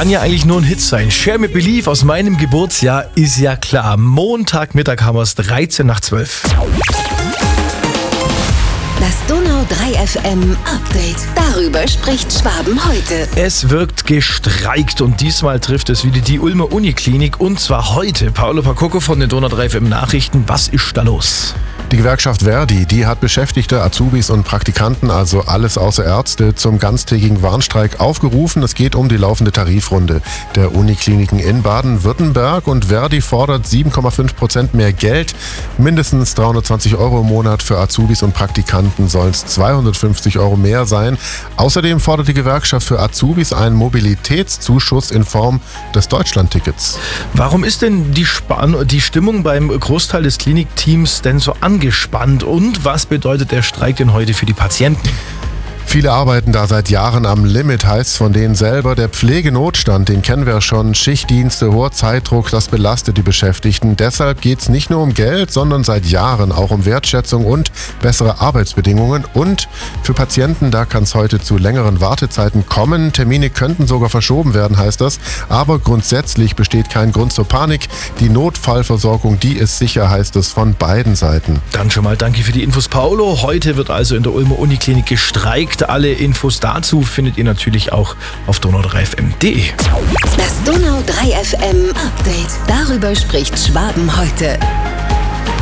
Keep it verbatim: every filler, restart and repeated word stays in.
kann ja eigentlich nur ein Hit sein. Share Me Believe aus meinem Geburtsjahr ist ja klar. Montagmittag haben wir es, dreizehn nach zwölf. Das Donau drei F M Update. Darüber spricht Schwaben heute. Es wird gestreikt und diesmal trifft es wieder die Ulmer Uniklinik und zwar heute. Paolo Pacocco von den Donau drei F M Nachrichten. Was ist da los? Die Gewerkschaft Verdi, die hat Beschäftigte, Azubis und Praktikanten, also alles außer Ärzte, zum ganztägigen Warnstreik aufgerufen. Es geht um die laufende Tarifrunde der Unikliniken in Baden-Württemberg und Verdi fordert sieben Komma fünf Prozent mehr Geld, mindestens dreihundertzwanzig Euro im Monat. Für Azubis und Praktikanten sollen es zweihundertfünfzig Euro mehr sein. Außerdem fordert die Gewerkschaft für Azubis einen Mobilitätszuschuss in Form des Deutschlandtickets. Warum ist denn die, Span- die Stimmung beim Großteil des Klinikteams denn so angespannt? Gespannt. Und was bedeutet der Streik denn heute für die Patienten? Viele arbeiten da seit Jahren am Limit, heißt von denen selber. Der Pflegenotstand, den kennen wir schon. Schichtdienste, hoher Zeitdruck, das belastet die Beschäftigten. Deshalb geht es nicht nur um Geld, sondern seit Jahren auch um Wertschätzung und bessere Arbeitsbedingungen. Und für Patienten, da kann es heute zu längeren Wartezeiten kommen. Termine könnten sogar verschoben werden, heißt das. Aber grundsätzlich besteht kein Grund zur Panik. Die Notfallversorgung, die ist sicher, heißt es von beiden Seiten. Dann schon mal danke für die Infos, Paolo. Heute wird also in der Ulmer Uniklinik gestreikt. Alle Infos dazu findet ihr natürlich auch auf donau drei f m punkt d e. Das Donau drei F M Update. Darüber spricht Schwaben heute.